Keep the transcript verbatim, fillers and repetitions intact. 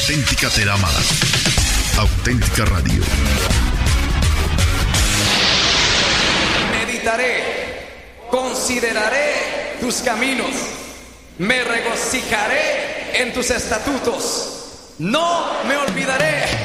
auténtica será amada. Auténtica Radio. Meditaré, consideraré tus caminos, me regocijaré en tus estatutos, no me olvidaré